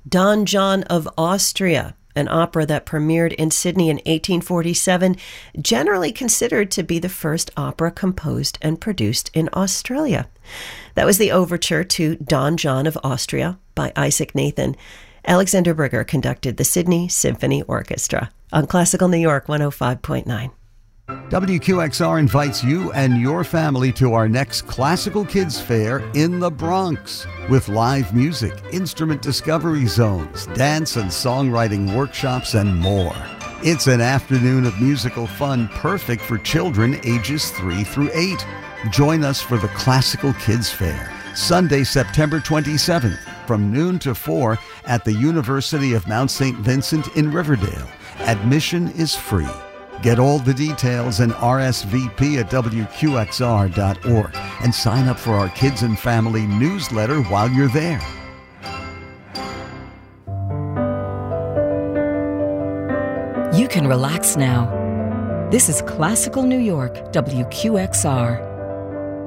Don John of Austria, an opera that premiered in Sydney in 1847, generally considered to be the first opera composed and produced in Australia. That was the overture to Don John of Austria by Isaac Nathan. Alexander Brigger conducted the Sydney Symphony Orchestra on Classical New York 105.9. WQXR invites you and your family to our next Classical Kids Fair in the Bronx with live music, instrument discovery zones, dance and songwriting workshops, and more. It's an afternoon of musical fun perfect for children ages 3 through 8. Join us for the Classical Kids Fair, Sunday, September 27th, from noon to 4 at the University of Mount St. Vincent in Riverdale. Admission is free. Get all the details and RSVP at WQXR.org and sign up for our Kids and Family newsletter while you're there. You can relax now. This is Classical New York, WQXR.